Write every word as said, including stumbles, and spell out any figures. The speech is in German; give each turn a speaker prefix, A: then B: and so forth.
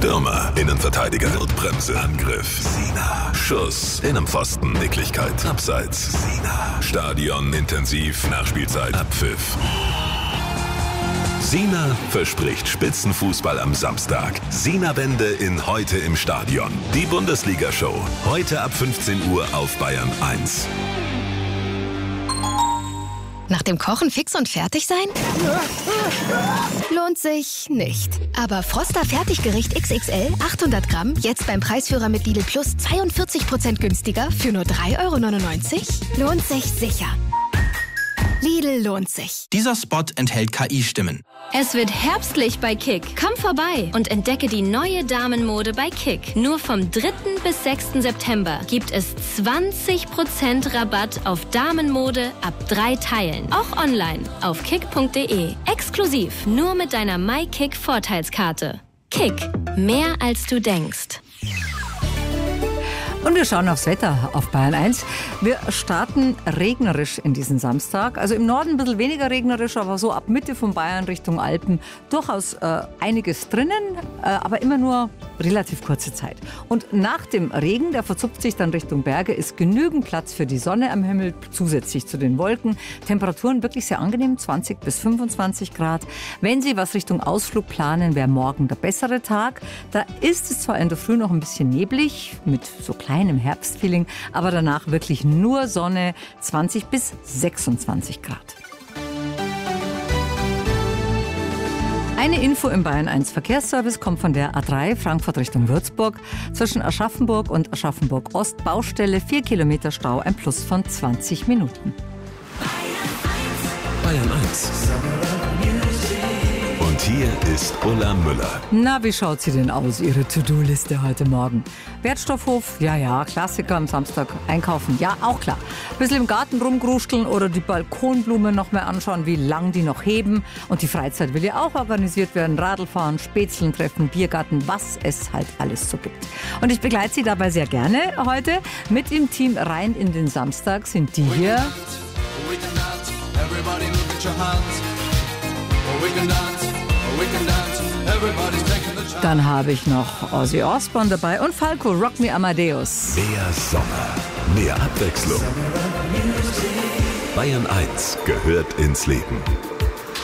A: Stürmer, Innenverteidiger, Notbremse, Angriff, Sina, Schuss, Innenpfosten, Nicklichkeit, Abseits, Sina, Stadion, intensiv, Nachspielzeit, Abpfiff. Sina verspricht Spitzenfußball am Samstag. Sina-Wende in Heute im Stadion. Die Bundesliga-Show. Heute ab fünfzehn Uhr auf Bayern eins.
B: Nach dem Kochen fix und fertig sein? Lohnt sich nicht. Aber Froster Fertiggericht X X L achthundert Gramm jetzt beim Preisführer mit Lidl Plus zweiundvierzig Prozent günstiger für nur drei Euro neunundneunzig? Lohnt sich sicher. Lidl lohnt sich.
C: Dieser Spot enthält K I-Stimmen.
D: Es wird herbstlich bei Kick. Komm vorbei und entdecke die neue Damenmode bei Kick. Nur vom dritten bis sechsten September gibt es zwanzig Prozent Rabatt auf Damenmode ab drei Teilen. Auch online auf kick punkt de. Exklusiv nur mit deiner MyKick-Vorteilskarte. Kick. Mehr als du denkst.
E: Und wir schauen aufs Wetter auf Bayern eins. Wir starten regnerisch in diesen Samstag. Also im Norden ein bisschen weniger regnerisch, aber so ab Mitte von Bayern Richtung Alpen durchaus äh, einiges drinnen, äh, aber immer nur relativ kurze Zeit. Und nach dem Regen, der verzupft sich dann Richtung Berge, ist genügend Platz für die Sonne am Himmel, zusätzlich zu den Wolken. Temperaturen wirklich sehr angenehm, zwanzig bis fünfundzwanzig Grad. Wenn Sie was Richtung Ausflug planen, wäre morgen der bessere Tag. Da ist es zwar in der Früh noch ein bisschen neblig, mit so kleinen im Herbstfeeling, aber danach wirklich nur Sonne, zwanzig bis sechsundzwanzig Grad. Eine Info im Bayern eins Verkehrsservice kommt von der A drei Frankfurt Richtung Würzburg. Zwischen Aschaffenburg und Aschaffenburg Ost Baustelle, vier Kilometer Stau, ein Plus von zwanzig Minuten.
A: Bayern eins. Und hier ist Ulla Müller.
E: Na, wie schaut sie denn aus, Ihre To-Do-Liste heute Morgen? Wertstoffhof? Ja, ja. Klassiker am Samstag einkaufen? Ja, auch klar. Bisschen im Garten rumgruscheln oder die Balkonblumen noch mal anschauen, wie lang die noch heben. Und die Freizeit will ja auch organisiert werden. Radlfahren, Spätzeln treffen, Biergarten, was es halt alles so gibt. Und ich begleite Sie dabei sehr gerne heute. Mit im Team rein in den Samstag sind die hier. Dann habe ich noch Ozzy Osbourne dabei und Falco, Rock Me Amadeus.
A: Mehr Sommer, mehr Abwechslung. Bayern eins gehört ins Leben.